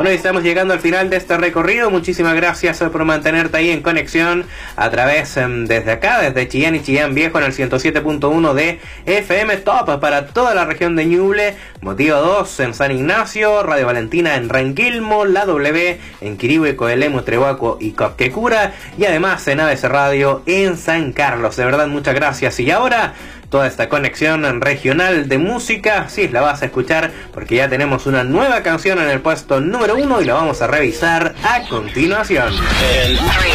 Bueno, y estamos llegando al final de este recorrido. Muchísimas gracias por mantenerte ahí en conexión a través desde acá, desde Chillán y Chillán Viejo en el 107.1 de FM Top para toda la región de Ñuble, Motivo 2 en San Ignacio, Radio Valentina en Ranquilmo, la W en Quirihue, Coelemu, Trehuaco y Copquecura, y además en ABC Radio en San Carlos. De verdad, muchas gracias. Y ahora toda esta conexión regional de música, sí, la vas a escuchar porque ya tenemos una nueva canción en el puesto número 1 y la vamos a revisar a continuación.